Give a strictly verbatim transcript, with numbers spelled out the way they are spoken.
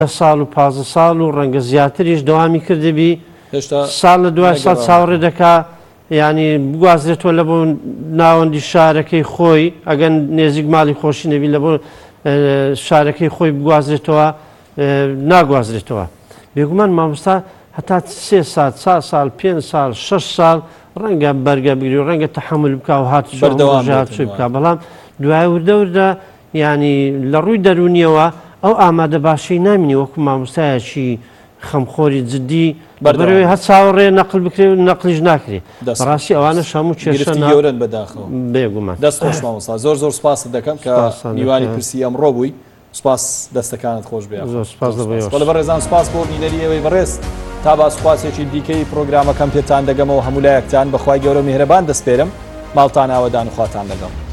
ساڵ و پازە ساڵ و ڕەنگە زیاتریش دەوامی کردبی ساڵ لە دوای ساڵ چاوەڕێ دەکا ینی بگوازرێتەوە لە بۆ ناوەندی شارەکەی خۆی ئەگەن نێزیک ماڵی خۆشی نەبی لە بۆ شارەکەی خۆی بگوازرێتەوە ناگوازرێتەوە بێگومان مامۆستا هەتا سێ ساڵ چوار ساڵ پێنج ساڵ شەش ساڵ ڕەنگە بەرگە بگری و ڕەنگە تەحمل بکە و هاتوچۆی بکە بەڵام دوای وردە وردە ینی لە ڕووی دەرونیەوە ئەو ئامادە باشەی نامینی وەکو مامۆستایەکی خەمخۆری جددی بەرەوەی هەر چاوەڕێ نەقل بکرێ و نەقلیش ناکرێت بەڕاستی ئەوانە هەموو کێشەگەورن بەداخەوە بێگومان دەست خۆش مامۆستا زۆر زۆر سپاست دەکەم کە میوانی پرسی ئەمڕۆ بووی سپاس دەستەکانت خۆش بێ لە بەڕێزان سپاس بۆ بینەری ئێوەی بەڕێز تا با سوپاسێکی دیکەی پرۆگرامەکەم پێتان دەگەمەوە هەموو لایەکتان بەخوای گەورە میهرەبان دەسپێرم ماڵتان ئاوەدان و خواتان لەگەڵ